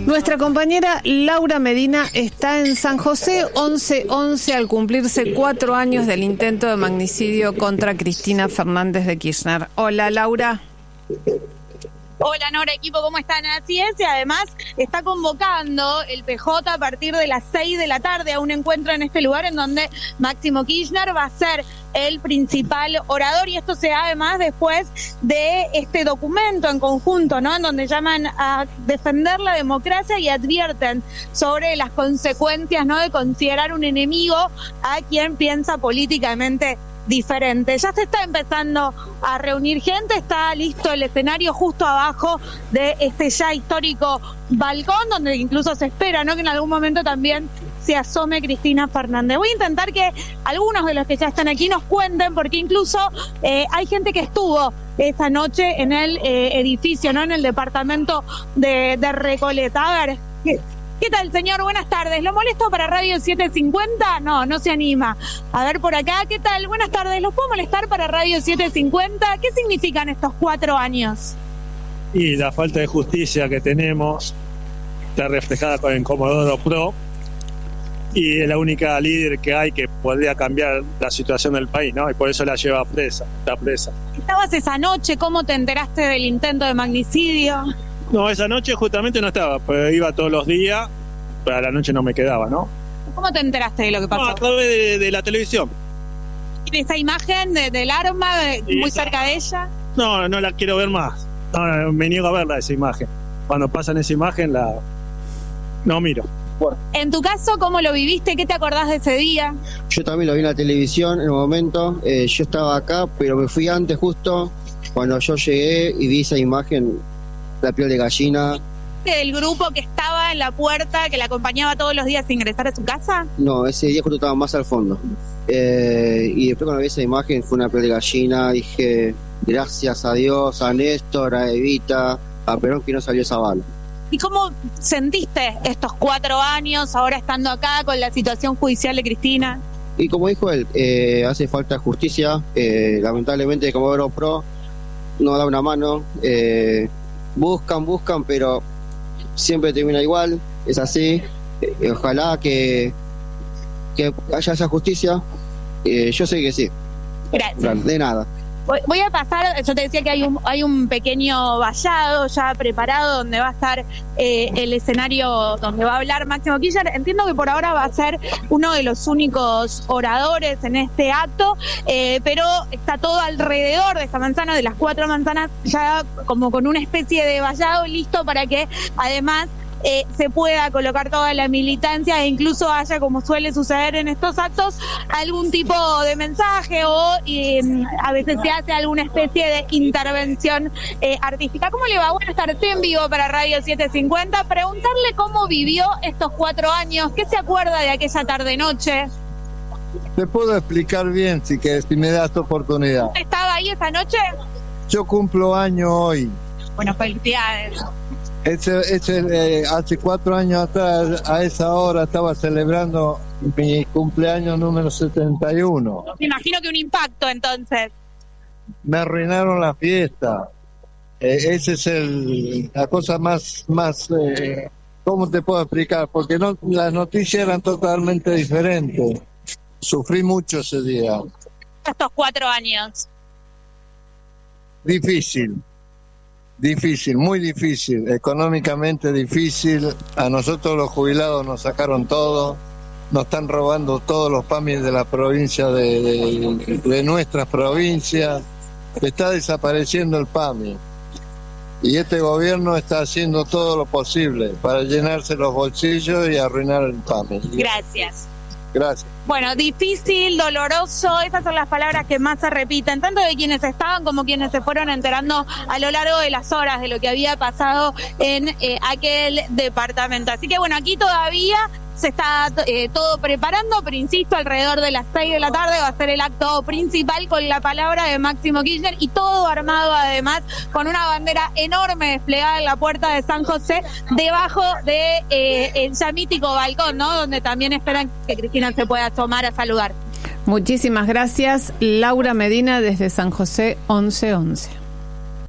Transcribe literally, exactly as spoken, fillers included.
Nuestra compañera Laura Medina está en San José once once al cumplirse cuatro años del intento de magnicidio contra Cristina Fernández de Kirchner. Hola, Laura. Hola, Nora, equipo, ¿cómo están? Así es, y además está convocando el P J a partir de las seis de la tarde a un encuentro en este lugar en donde Máximo Kirchner va a ser el principal orador, y esto se da además después de este documento en conjunto, ¿no?, en donde llaman a defender la democracia y advierten sobre las consecuencias, ¿no?, de considerar un enemigo a quien piensa políticamente diferente. Ya se está empezando a reunir gente, está listo el escenario justo abajo de este ya histórico balcón, donde incluso se espera, ¿no?, que en algún momento también se asome Cristina Fernández. Voy a intentar que algunos de los que ya están aquí nos cuenten, porque incluso eh, hay gente que estuvo esa noche en el eh, edificio, ¿no?, en el departamento de, de Recoleta. A ver, ¿qué? ¿Qué tal, señor? Buenas tardes. ¿Lo molesto para Radio setecientos cincuenta? No, no se anima. A ver por acá, ¿qué tal? Buenas tardes. ¿Los puedo molestar para Radio setecientos cincuenta? ¿Qué significan estos cuatro años? Y la falta de justicia que tenemos está reflejada con el Comodoro Pro, y es la única líder que hay que podría cambiar la situación del país, ¿no? Y por eso la lleva presa, está presa. ¿Estabas esa noche? ¿Cómo te enteraste del intento de magnicidio? No, esa noche justamente no estaba, pues iba todos los días, pero a la noche no me quedaba, ¿no? ¿Cómo te enteraste de lo que pasó? No, a través de, de la televisión. ¿Y esa imagen de, del arma de, muy esa, cerca de ella? No, no la quiero ver más. No, me niego a verla, esa imagen. Cuando pasan esa imagen, la no miro. Bueno. En tu caso, ¿cómo lo viviste? ¿Qué te acordás de ese día? Yo también lo vi en la televisión en un momento. Eh, yo estaba acá, pero me fui antes justo. Cuando yo llegué y vi esa imagen, la piel de gallina. ¿Del grupo que estaba en la puerta, que la acompañaba todos los días a ingresar a su casa? No, ese día justo estaba más al fondo. Eh, y después cuando vi esa imagen fue una piel de gallina. Dije, gracias a Dios, a Néstor, a Evita, a Perón, que no salió esa bala. ¿Y cómo sentiste estos cuatro años ahora estando acá con la situación judicial de Cristina? Y como dijo él, eh, hace falta justicia. Eh, lamentablemente Comodoro Pro no da una mano. Eh, buscan, buscan, pero siempre termina igual. Es así. Eh, ojalá que, que haya esa justicia. Eh, yo sé que sí. Gracias. De nada. Voy a pasar, yo te decía que hay un hay un pequeño vallado ya preparado donde va a estar eh, el escenario donde va a hablar Máximo Kirchner. Entiendo que por ahora va a ser uno de los únicos oradores en este acto, eh, pero está todo alrededor de esta manzana, de las cuatro manzanas, ya como con una especie de vallado listo para que además Eh, se pueda colocar toda la militancia e incluso haya, como suele suceder en estos actos, algún tipo de mensaje o eh, a veces se hace alguna especie de intervención eh, artística. ¿Cómo le va? Buenas tardes, estoy en vivo para Radio setecientos cincuenta. Preguntarle cómo vivió estos cuatro años, qué se acuerda de aquella tarde-noche. Te puedo explicar bien si que si me das tu oportunidad. ¿Estaba ahí esa noche? Yo cumplo año hoy. Bueno, felicidades. Ese, ese, eh, hace cuatro años atrás, a esa hora, estaba celebrando mi cumpleaños número setenta y uno. Me imagino que un impacto, entonces. Me arruinaron la fiesta. Eh, esa es el, la cosa más, más eh, ¿cómo te puedo explicar? Porque no, las noticias eran totalmente diferentes. Sufrí mucho ese día. Estos cuatro años. Difícil. Difícil, muy difícil, económicamente difícil. A nosotros los jubilados nos sacaron todo, nos están robando todos los P A M I de la provincia, de, de, de nuestras provincias. Está desapareciendo el P A M I. Y este gobierno está haciendo todo lo posible para llenarse los bolsillos y arruinar el P A M I. Gracias. Gracias. Bueno, difícil, doloroso, esas son las palabras que más se repiten, tanto de quienes estaban como quienes se fueron enterando a lo largo de las horas de lo que había pasado en eh, aquel departamento. Así que bueno, aquí todavía se está eh, todo preparando, pero insisto, alrededor de las seis de la tarde va a ser el acto principal con la palabra de Máximo Kirchner y todo armado además con una bandera enorme desplegada en la puerta de San José, debajo de eh, el ya mítico balcón, ¿no?, donde también esperan que Cristina se pueda asomar a saludar. Muchísimas gracias, Laura Medina, desde San José once once.